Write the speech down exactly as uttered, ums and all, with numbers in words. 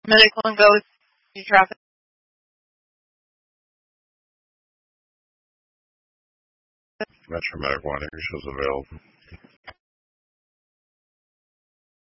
Medical and go to traffic. Metro Medical, I think is available.